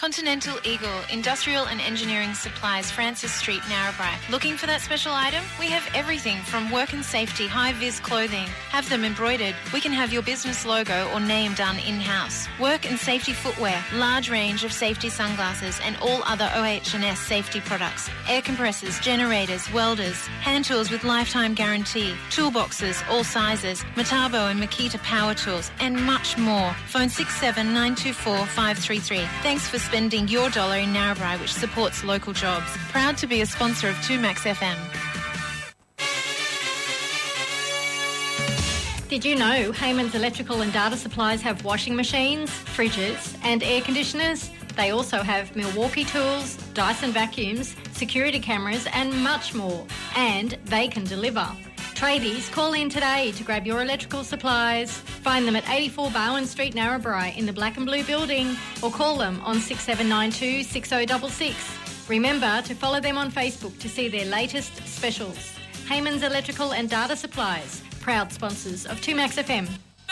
Continental Eagle, Industrial and Engineering Supplies, Francis Street, Narrabri. Looking for that special item? We have everything from work and safety, high-vis clothing. Have them embroidered. We can have your business logo or name done in-house. Work and safety footwear, large range of safety sunglasses and all other OH&S safety products. Air compressors, generators, welders, hand tools with lifetime guarantee, toolboxes, all sizes, Metabo and Makita power tools, and much more. Phone 67924 533. Thanks for spending your dollar in Narrabri, which supports local jobs. Proud to be a sponsor of 2Max FM. Did you know Heyman's Electrical and Data Supplies have washing machines, fridges and air conditioners? They also have Milwaukee tools, Dyson vacuums, security cameras and much more. And they can deliver. Tradies, call in today to grab your electrical supplies. Find them at 84 Bowen Street, Narrabri in the Black and Blue building or call them on 6792 6066. Remember to follow them on Facebook to see their latest specials. Heyman's Electrical and Data Supplies, proud sponsors of 2Max FM.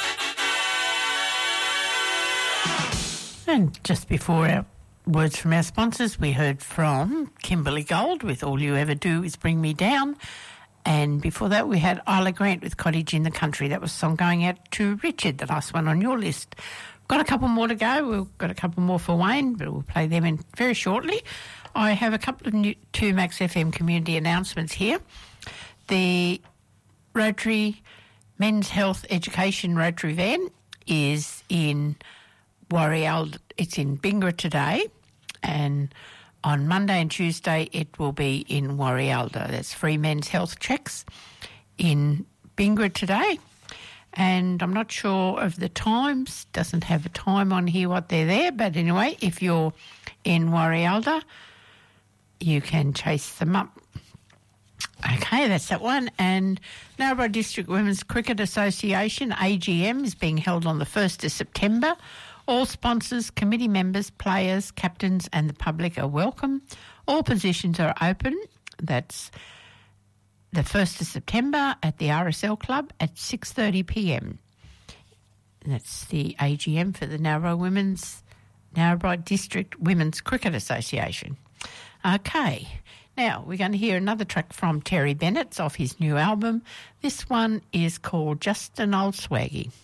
And just before our words from our sponsors, we heard from Kimberly Gold with All You Ever Do Is Bring Me Down. And before that, we had Isla Grant with Cottage in the Country. That was a song going out to Richard, the last one on your list. Got a couple more to go. We've got a couple more for Wayne, but we'll play them in very shortly. I have a couple of new 2Max FM community announcements here. The Rotary Men's Health Education Rotary van is in Warrialda. It's in Bingra today, and on Monday and Tuesday, it will be in Warrialda. That's free men's health checks in Bingra today. And I'm not sure of the times. Doesn't have a time on here what they're there. But anyway, if you're in Warrialda, you can chase them up. Okay, that's that one. And Narrabri District Women's Cricket Association, AGM, is being held on the 1st of September. All sponsors, committee members, players, captains and the public are welcome. All positions are open. That's the 1st of September at the RSL Club at 6:30pm. That's the AGM for the Narrabri District Women's Cricket Association. Okay, now we're going to hear another track from Terry Bennett off his new album. This one is called Just an Old Swaggy.